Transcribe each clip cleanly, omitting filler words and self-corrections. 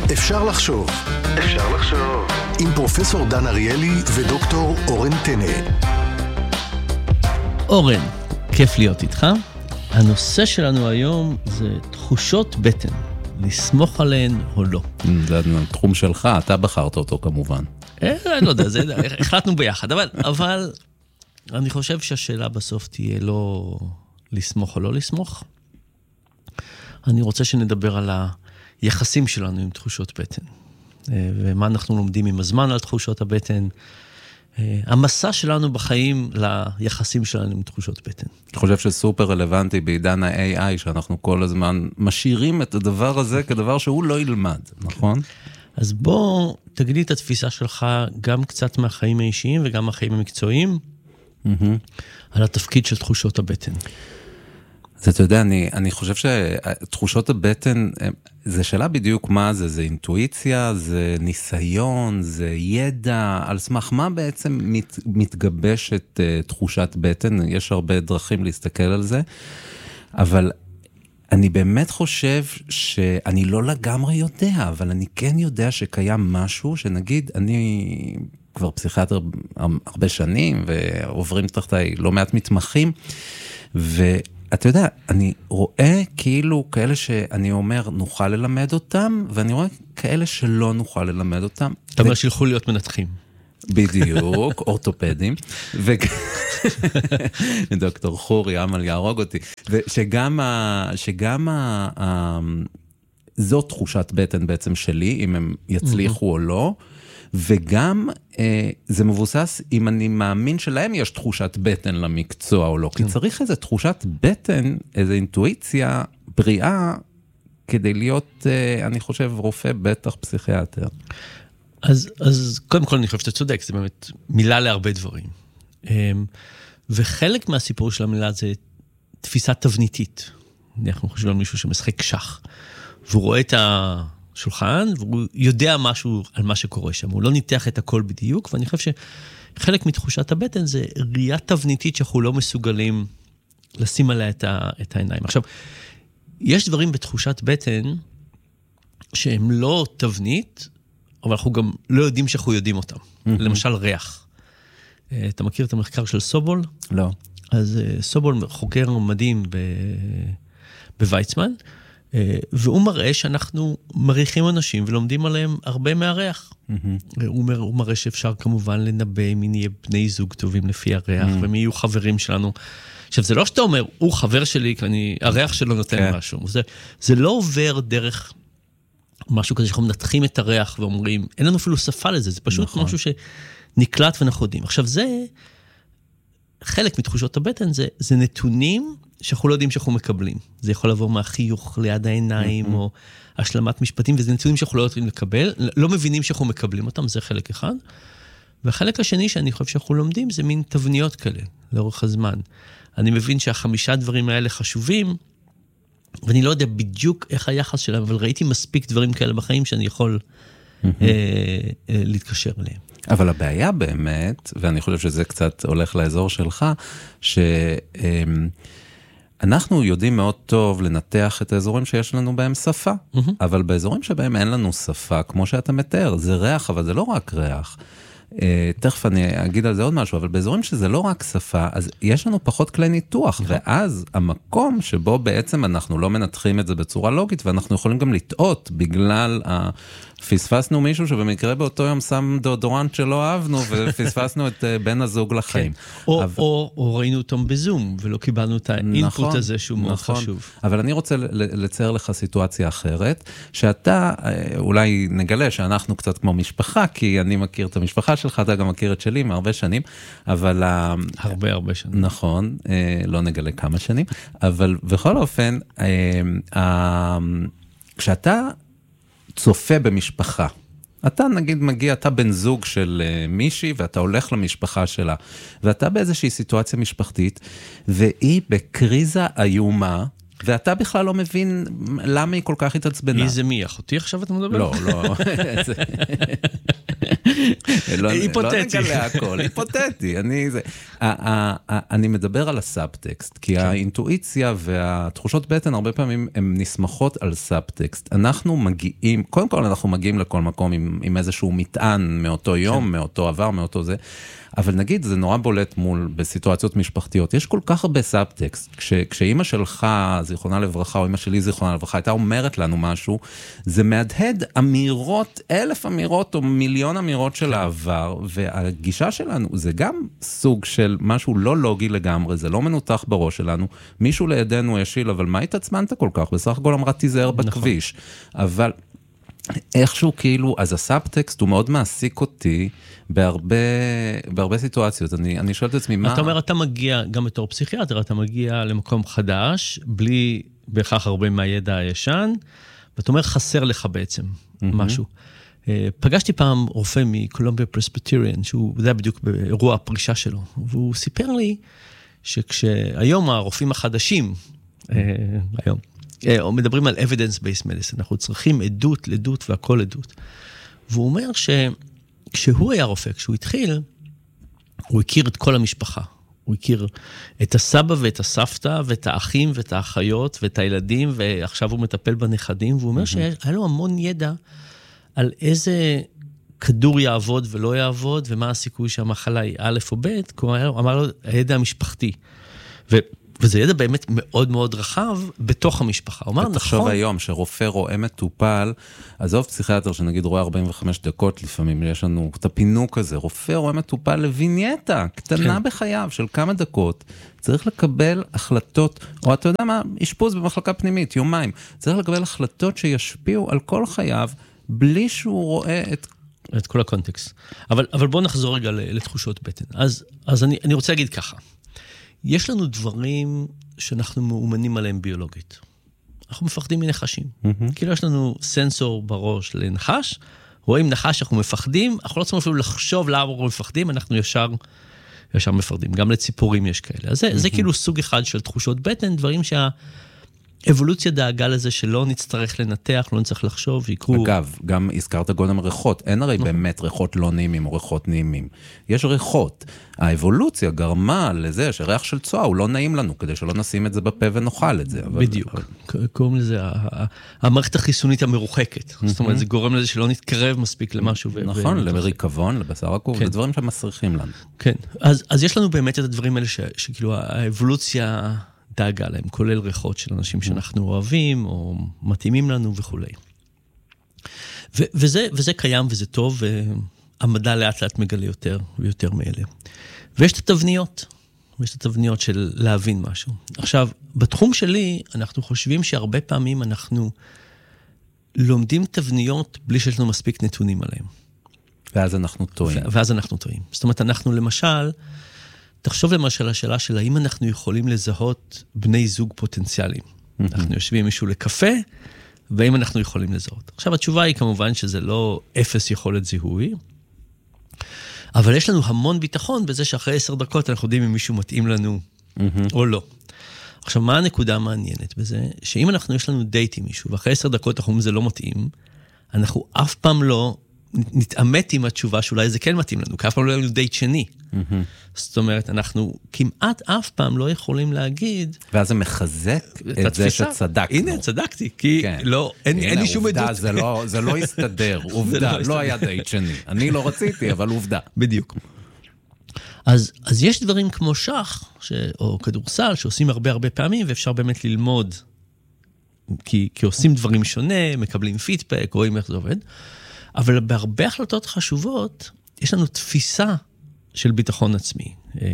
אפשר לחשוב. אפשר לחשוב. עם פרופסור דן אריאלי ודוקטור אורן טנא. אורן, כיף להיות איתך. הנושא שלנו היום זה תחושות בטן. לסמוך עליהן או לא. זה התחום שלך, אתה בחרת אותו כמובן. לא יודע, החלטנו ביחד, אבל אני חושב שהשאלה בסוף תהיה לא לסמוך או לא לסמוך. אני רוצה שנדבר על היחסים שלנו עם תחושות בטן, ומה אנחנו לומדים עם הזמן על תחושות הבטן, המסע שלנו בחיים ליחסים שלנו עם תחושות בטן. אני חושב שסופר רלוונטי בעידן ה-AI, שאנחנו כל הזמן משאירים את הדבר הזה כדבר שהוא לא ילמד, נכון? אז בוא תגיד לי את התפיסה שלך גם קצת מהחיים האישיים וגם מהחיים המקצועיים, על התפקיד של תחושות הבטן. אז אתה יודע, אני חושב שתחושות הבטן, זה שאלה בדיוק מה זה, זה אינטואיציה, זה ניסיון, זה ידע, על סמך מה בעצם מתגבשת תחושת בטן, יש הרבה דרכים להסתכל על זה, אבל אני באמת חושב שאני לא לגמרי יודע, אבל אני כן יודע שקיים משהו, שנגיד, אני כבר פסיכיאטר הרבה שנים, ועוברים תחתיי לא מעט מתמחים, אתה יודע, אני רואה כאילו כאלה שאני אומר נוכל ללמד אותם, ואני רואה כאלה שלא נוכל ללמד אותם. אתה אומר שילכו להיות מנתחים. בדיוק, אורתופדים. דוקטור חורי, עמל יהרוג אותי. ושגם זו תחושת בטן בעצם שלי, אם הם יצליחו או לא, וגם זה מבוסס אם אני מאמין שלהם יש תחושת בטן למקצוע או לא, כי צריך איזו תחושת בטן, איזו אינטואיציה בריאה, כדי להיות, אני חושב, רופא בטח פסיכיאטר. אז קודם כל אני חושב שאתה צודק, זה באמת מילה להרבה דברים. וחלק מהסיפור של המילה זה תפיסה תבניתית. אנחנו חושבים על מישהו שמשחק שח, והוא רואה את השולחן, והוא יודע משהו על מה שקורה שם. הוא לא ניתח את הכל בדיוק, ואני חושב שחלק מתחושת הבטן זה ראייה תבניתית שאנחנו לא מסוגלים לשים עליה את העיניים. עכשיו, יש דברים בתחושת בטן שהם לא תבנית, אבל אנחנו גם לא יודעים שאנחנו יודעים אותם. למשל ריח. אתה מכיר את המחקר של סובול? לא. אז סובול חוקר מדהים בוויצמן, והוא מראה שאנחנו מריחים אנשים ולומדים עליהם הרבה מהריח. הוא מראה שאפשר כמובן לנבא מי נהיה בני זוג טובים לפי הריח, ומי יהיו חברים שלנו. עכשיו, זה לא שאתה אומר, הוא חבר שלי, כי הריח שלו נותן משהו. זה לא עובר דרך משהו כזה שאנחנו מנתחים את הריח ואומרים, אין לנו אפילו שפה לזה, זה פשוט משהו שנקלט ואנחנו יודעים. עכשיו, זה חלק מתחושות הבטן, זה נתונים שאנחנו לא יודעים שאנחנו מקבלים. זה יכול לבוא מהחיוך ליד העיניים, או השלמת משפטים, וזה נתונים שאנחנו לא יודעים לקבל, לא מבינים שאנחנו מקבלים אותם, זה חלק אחד. והחלק השני שאני חושב שאנחנו לומדים, זה מין תבניות כאלה, לאורך הזמן. אני מבין שה5 דברים האלה חשובים, ואני לא יודע בדיוק איך היחס שלהם, אבל ראיתי מספיק דברים כאלה בחיים שאני יכול להתקשר אליהם. אבל הבעיה באמת, ואני חושב שזה קצת הולך לאזור שלך, שאנחנו יודעים מאוד טוב לנתח את האזורים שיש לנו בהם שפה, אבל באזורים שבהם אין לנו שפה, כמו שאתה מתאר, זה ריח, אבל זה לא רק ריח. תכף אני אגיד על זה עוד משהו, אבל באזורים שזה לא רק שפה, אז יש לנו פחות כלי ניתוח, ואז המקום שבו בעצם אנחנו לא מנתחים את זה בצורה לוגית, ואנחנו יכולים גם לטעות בגלל פספסנו מישהו שבמקרה באותו יום שם דאודורנט שלא אהבנו, ופספסנו את בן הזוג לחיים. או ראינו אותם בזום, ולא קיבלנו את האינפוט הזה שהוא מאוד חשוב. אבל אני רוצה לצייר לך סיטואציה אחרת, שאתה, אולי נגלה שאנחנו קצת כמו משפחה, כי אני מכיר את המשפחה שלך, אתה גם מכיר את שלי מהרבה שנים, אבל הרבה שנים. נכון, לא נגלה כמה שנים, אבל בכל אופן, כשאתה צופה במשפחה, אתה נגיד מגיע, אתה בן זוג של מישהי, ואתה הולך למשפחה שלה, ואתה באיזושהי סיטואציה משפחתית, והיא בקריזה איומה, ואתה בכלל לא מבין למה היא כל כך התעצבנה. מי זה מי? אחותי עכשיו אתה מדבר? לא. היפותטי. לא נגלה הכל, היפותטי. אני מדבר על הסאבטקסט, כי האינטואיציה והתחושות בטן הרבה פעמים הן נסמכות על סאבטקסט. אנחנו מגיעים, קודם כל אנחנו מגיעים לכל מקום עם איזשהו מטען מאותו יום, מאותו עבר, מאותו זה. אבל נגיד, זה נורא בולט מול בסיטואציות משפחתיות. יש כל כך הרבה סאבטקסט. כשאמא שלך, זיכרונה לברכה, או אמא שלי, זיכרונה לברכה, הייתה אומרת לנו משהו, זה מהדהד אמירות, 1,000 אמירות או מיליון אמירות של העבר, והגישה שלנו זה גם סוג של משהו לא לוגי לגמרי, זה לא מנותח בראש שלנו. מישהו לידינו ישיל, אבל מה התעצמנת כל כך? בסך הכל אמרה תיזהר בכביש. אבל איכשהו כאילו, אז הסאבטקסט הוא מאוד מעסיק אותי בהרבה סיטואציות. אני שואל את עצמי מה... אתה אומר, אתה מגיע, גם בתור פסיכיאטר, אתה מגיע למקום חדש, בלי בהכרח הרבה מהידע הישן, ואתה אומר, חסר לך בעצם משהו. פגשתי פעם רופא מקולומביה פרסביטריאן, שהוא יודע בדיוק באירוע הפרישה שלו, והוא סיפר לי שכשהיום הרופאים החדשים, היום, מדברים על evidence-based medicine, אנחנו צריכים עדות והכל עדות. והוא אומר שכשהוא היה רופא, כשהוא התחיל, הוא הכיר את כל המשפחה. הוא הכיר את הסבא ואת הסבתא, ואת האחים ואת האחיות, ואת הילדים, ועכשיו הוא מטפל בנכדים, והוא אומר שהיה לו המון ידע על איזה כדור יעבוד ולא יעבוד, ומה הסיכוי שהמחלה היא א' או ב', הוא אמר לו, הידע המשפחתי. וזה ידע באמת מאוד מאוד רחב בתוך המשפחה. תחשוב היום שרופא רואה מטופל, עזוב פסיכיאטר שנגיד רואה 45 דקות לפעמים, יש לנו את הפינוק הזה, רופא רואה מטופל לווינייטה, קטנה בחייו של כמה דקות, צריך לקבל החלטות, או אתה יודע מה, אשפוז במחלקה פנימית, יומיים, צריך לקבל החלטות שישפיעו על כל חייו, בלי שהוא רואה את כל הקונטקסט. אבל בואו נחזור רגע לתחושות בטן. אז אני רוצה להגיד ככה, יש לנו דברים שאנחנו מאומנים עליהם ביולוגית. אנחנו מפחדים מנחשים. כאילו יש לנו סנסור בראש לנחש, רואים נחש, אנחנו מפחדים, אנחנו לא צריכים אפילו לחשוב למה אנחנו מפחדים, אנחנו ישר מפחדים. גם לציפורים יש כאלה. אז זה כאילו סוג אחד של תחושות בטן, דברים שהאבולוציה דאגה לזה שלא נצטרך לנתח, לא נצטרך לחשוב, יקרו... אגב, גם הזכרת גודם ריחות, אין הרי באמת ריחות לא נעימים או ריחות נעימים. יש ריחות. האבולוציה גרמה לזה שריח של צואה הוא לא נעים לנו, כדי שלא נשים את זה בפה ונאכל את זה. בדיוק. קוראים לזה המערכת החיסונית המרוחקת. זאת אומרת, זה גורם לזה שלא נתקרב מספיק למשהו. נכון, למריקבון, לבשר עקוב, זה דברים שמסריחים לנו. כן. אז יש לנו באמת את הדברים האלה שכאילו האבולוציה דאגה להם, כולל ריחות של אנשים שאנחנו אוהבים, או מתאימים לנו וכו'. וזה קיים וזה טוב, והמדע לאט לאט מגלה יותר ויותר מאלה. ויש את התבניות, של להבין משהו. עכשיו, בתחום שלי, אנחנו חושבים שהרבה פעמים אנחנו לומדים תבניות בלי שיש לנו מספיק נתונים עליהם. ואז אנחנו טועים. זאת אומרת, אנחנו למשל, תחשוב למשל השאלה של האם אנחנו יכולים לזהות בני זוג פוטנציאליים. אנחנו יושבים מישהו לקפה, והאם אנחנו יכולים לזהות. עכשיו, התשובה היא כמובן שזה לא אפס יכולת זיהוי, אבל יש לנו המון ביטחון בזה שאחרי 10 דקות אנחנו יודעים אם מישהו מתאים לנו או לא. עכשיו, מה הנקודה המעניינת בזה? שאם יש לנו דייט עם מישהו, ואחרי 10 דקות אנחנו אומרים זה לא מתאים, אנחנו אף פעם לא נתאמת עם התשובה שאולי זה כן מתאים לנו, כי אף פעם לא היה לנו דייט שני. זאת אומרת, אנחנו כמעט אף פעם לא יכולים להגיד... ואז זה מחזק את זה שצדקנו. הנה, צדקתי, כי אין לי שום עדות. זה לא יסתדר, עובדה, לא היה דייט שני. אני לא רציתי, אבל עובדה. בדיוק. אז יש דברים כמו שח, או כדורסל, שעושים הרבה פעמים, ואפשר באמת ללמוד, כי עושים דברים שונה, מקבלים פידבק, רואים איך זה עובד. אבל בהרבה החלטות חשובות, יש לנו תפיסה של ביטחון עצמי.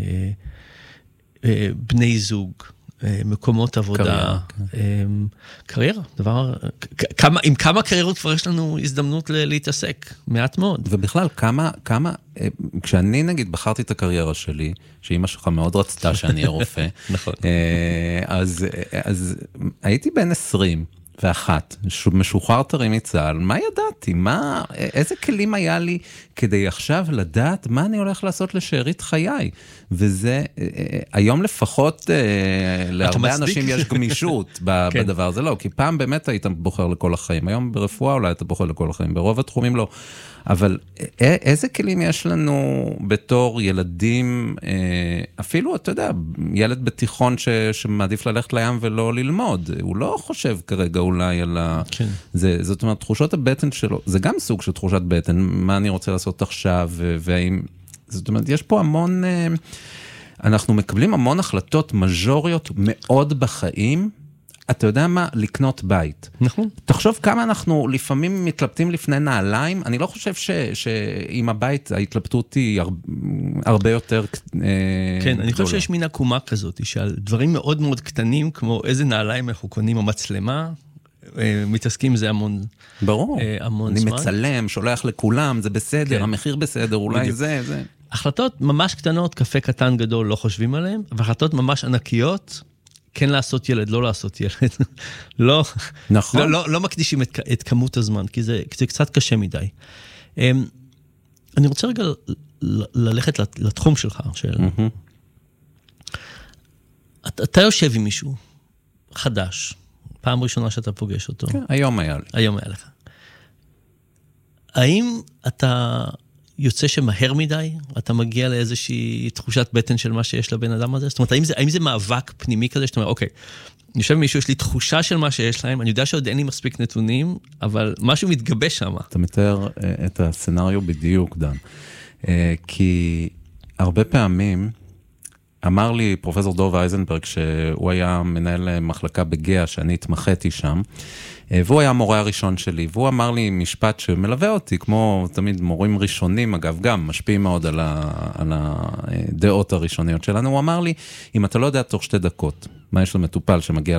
בני זוג, מקומות עבודה, קריירה, עם כמה קריירות כבר יש לנו הזדמנות להתעסק, מעט מאוד. ובכלל, כמה, כשאני נגיד בחרתי את הקריירה שלי, שאמא שלך מאוד רצתה שאני אהיה רופא, נכון. אז הייתי בן 20, 21, משוחרר טרי מצה"ל, מה ידעתי? איזה כלים היה לי כדי עכשיו לדעת מה אני הולך לעשות לשארית חיי? וזה, היום לפחות להרבה אנשים יש גמישות בדבר הזה, לא, כי פעם באמת היית בוחר לכל החיים, היום ברפואה אולי אתה בוחר לכל החיים, ברוב התחומים לא. אבל איזה כלים יש לנו בתור ילדים, אפילו, אתה יודע, ילד בתיכון שמעדיף ללכת לים ולא ללמוד, הוא לא חושב כרגע אולי על כן. זאת אומרת, תחושות הבטן שלו, זה גם סוג של תחושת בטן, מה אני רוצה לעשות עכשיו, והאם, זאת אומרת, יש פה המון, אנחנו מקבלים המון החלטות מז'וריות מאוד בחיים, אתה יודע מה? לקנות בית. נכון. תחשוב כמה אנחנו לפעמים מתלבטים לפני נעליים, אני לא חושב שעם הבית ההתלבטות היא הרבה יותר כן, אני חושב שיש מין עקומה כזאת, שעל דברים מאוד מאוד קטנים, כמו איזה נעליים אנחנו קונים המצלמה, מתעסקים זה המון זמן. ברור. אני מצלם, שולח לכולם, זה בסדר, המחיר בסדר, אולי זה. החלטות ממש קטנות, קפה קטן גדול, לא חושבים עליהן, והחלטות ממש ענקיות, כן לעשות ילד, לא לעשות ילד. לא, נכון. לא מקדישים את כמות הזמן, כי זה קצת קשה מדי. אני רוצה רגע ללכת לתחום שלך, אתה יושב עם מישהו חדש, פעם ראשונה שאתה פוגש אותו. כן, היום היה לי. היום היה לך. האם אתה יוצא שמהר מדי? אתה מגיע לאיזושהי תחושת בטן של מה שיש לבן אדם הזה? זאת אומרת, האם זה מאבק פנימי כזה, שאתה אומר, אוקיי, אני יושב עם מישהו, יש לי תחושה של מה שיש להם, אני יודע שעוד אין לי מספיק נתונים, אבל משהו מתגבש שם. אתה מתאר את הסצנריו בדיוק, דן. כי הרבה פעמים, אמר לי פרופסור דוב אייזנברג, שהוא היה מנהל מחלקה בגאה, שאני התמחיתי שם, והוא היה המורה הראשון שלי, והוא אמר לי משפט שמלווה אותי, כמו תמיד מורים ראשונים, אגב, גם משפיעים מאוד על הדעות הראשוניות שלנו, הוא אמר לי, אם אתה לא יודע תוך 2 דקות, מה יש למטופל שמגיע